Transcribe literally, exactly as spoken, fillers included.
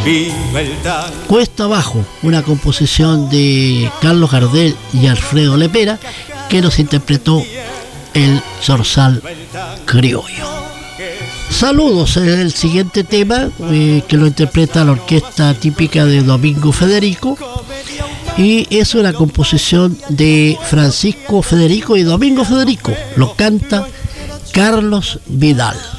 Cuesta Abajo, una composición de Carlos Gardel y Alfredo Lepera, que nos interpretó el Zorzal Criollo. Saludos, es el siguiente tema eh, que lo interpreta la orquesta típica de Domingo Federico, y es una composición de Francisco Federico y Domingo Federico. Lo canta Carlos Vidal.